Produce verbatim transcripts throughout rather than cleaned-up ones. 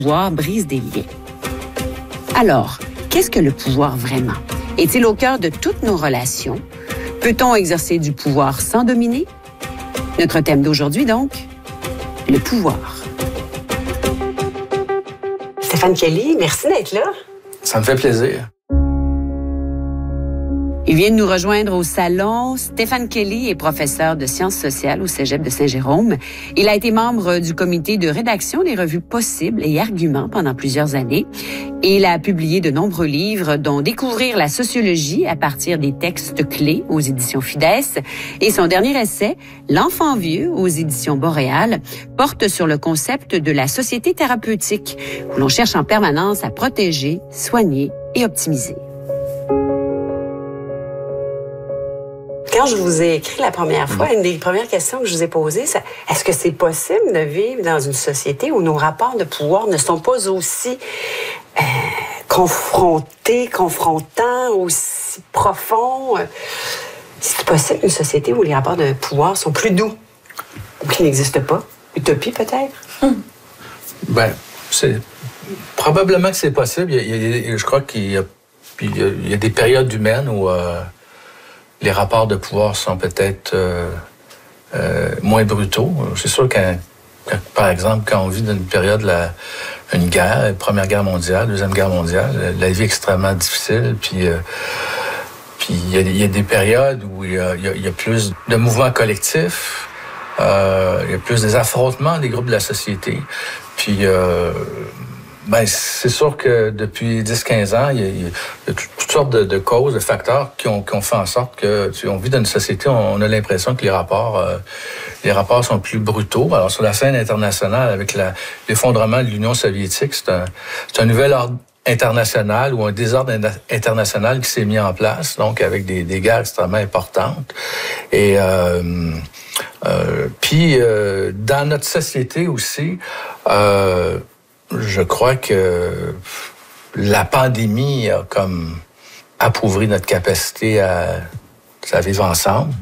pouvoir brise des liens. Alors, qu'est-ce que le pouvoir vraiment? Est-il au cœur de toutes nos relations? Peut-on exercer du pouvoir sans dominer? Notre thème d'aujourd'hui, donc, le pouvoir. Stéphane Kelly, merci d'être là. Ça me fait plaisir. Il vient de nous rejoindre au salon. Stéphane Kelly est professeur de sciences sociales au Cégep de Saint-Jérôme. Il a été membre du comité de rédaction des revues Possibles et Arguments pendant plusieurs années. Et il a publié de nombreux livres, dont Découvrir la sociologie à partir des textes clés aux éditions Fides. Et son dernier essai, L'enfant vieux aux éditions Boréal, porte sur le concept de la société thérapeutique, où l'on cherche en permanence à protéger, soigner et optimiser. Quand je vous ai écrit la première fois, une des premières questions que je vous ai posées, c'est est-ce que c'est possible de vivre dans une société où nos rapports de pouvoir ne sont pas aussi euh, confrontés, confrontants, aussi profonds? C'est possible une société où les rapports de pouvoir sont plus doux ou qui n'existent pas? Utopie peut-être? Hum. Ben, c'est probablement que c'est possible. Il y a, il y a, je crois qu'il y a, il y a, il y a des périodes humaines où euh, les rapports de pouvoir sont peut-être euh, euh, moins brutaux. C'est sûr qu'un, par exemple, quand on vit dans une période, la, une guerre, Première Guerre mondiale, Deuxième Guerre mondiale, la vie est extrêmement difficile, puis euh, puis il y, a, il y a des périodes où il y a, il y a plus de mouvements collectifs, euh, il y a plus des affrontements des groupes de la société, puis euh, ben, c'est sûr que depuis dix à quinze ans, il y a, il y a toutes sortes de, de causes, de facteurs qui ont, qui ont fait en sorte que, tu sais, on vit dans une société, on, on a l'impression que les rapports, euh, les rapports sont plus brutaux. Alors, sur la scène internationale, avec la, l'effondrement de l'Union soviétique, c'est un, c'est un nouvel ordre international ou un désordre international qui s'est mis en place, donc avec des, des guerres extrêmement importantes. Et euh, euh, puis, euh, dans notre société aussi, euh, je crois que la pandémie a comme appauvri notre capacité à, à vivre ensemble.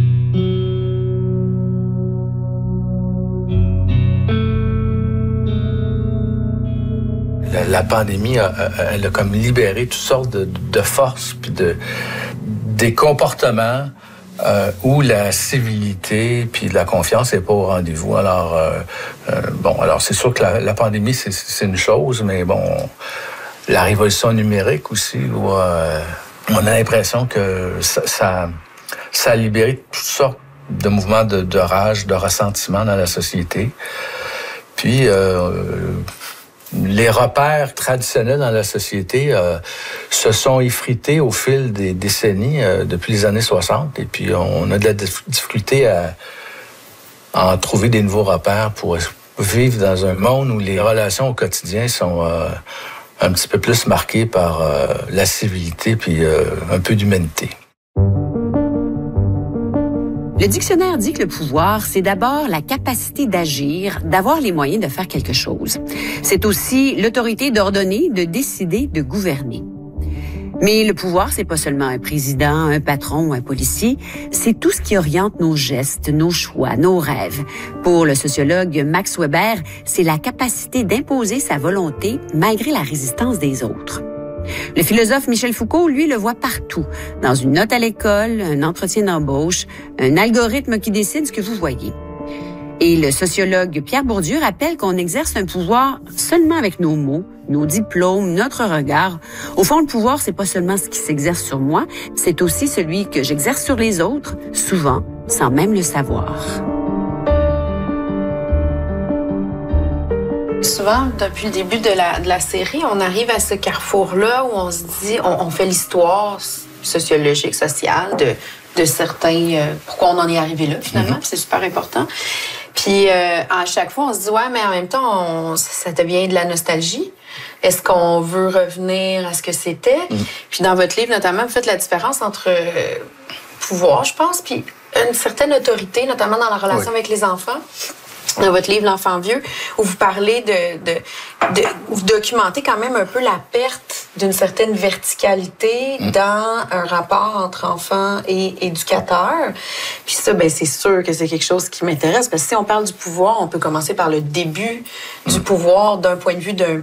La, la pandémie, a, elle a comme libéré toutes sortes de, de forces puis de des comportements Euh, où la civilité puis la confiance n'est pas au rendez-vous. Alors, euh, euh, bon, alors c'est sûr que la, la pandémie, c'est, c'est une chose, mais bon, la révolution numérique aussi, où euh, on a l'impression que ça, ça, ça a libéré toutes sortes de mouvements de, de rage, de ressentiment dans la société. Puis, euh, les repères traditionnels dans la société euh, se sont effrités au fil des décennies, euh, depuis les années soixante. Et puis, on a de la difficulté à, à en trouver des nouveaux repères pour vivre dans un monde où les relations au quotidien sont euh, un petit peu plus marquées par euh, la civilité puis euh, un peu d'humanité. Le dictionnaire dit que le pouvoir, c'est d'abord la capacité d'agir, d'avoir les moyens de faire quelque chose. C'est aussi l'autorité d'ordonner, de décider, de gouverner. Mais le pouvoir, c'est pas seulement un président, un patron ou un policier, c'est tout ce qui oriente nos gestes, nos choix, nos rêves. Pour le sociologue Max Weber, c'est la capacité d'imposer sa volonté malgré la résistance des autres. Le philosophe Michel Foucault, lui, le voit partout. Dans une note à l'école, un entretien d'embauche, un algorithme qui décide ce que vous voyez. Et le sociologue Pierre Bourdieu rappelle qu'on exerce un pouvoir seulement avec nos mots, nos diplômes, notre regard. Au fond, le pouvoir, c'est pas seulement ce qui s'exerce sur moi, c'est aussi celui que j'exerce sur les autres, souvent sans même le savoir. Souvent, depuis le début de la, de la série, on arrive à ce carrefour-là où on se dit, on, on fait l'histoire sociologique, sociale de, de certains... Euh, pourquoi on en est arrivé là, finalement, mm-hmm. C'est super important. Puis, euh, à chaque fois, on se dit, ouais, mais en même temps, on, ça devient de la nostalgie. Est-ce qu'on veut revenir à ce que c'était? Mm-hmm. Puis, dans votre livre, notamment, vous faites la différence entre euh, pouvoir, je pense, puis une certaine autorité, notamment dans la relation oui. avec les enfants. Dans votre livre, L'enfant vieux, où vous parlez de, de, de... Vous documentez quand même un peu la perte d'une certaine verticalité mmh. dans un rapport entre enfants et éducateurs. Puis ça, ben c'est sûr que c'est quelque chose qui m'intéresse, parce que si on parle du pouvoir, on peut commencer par le début mmh. du pouvoir d'un point de vue d'un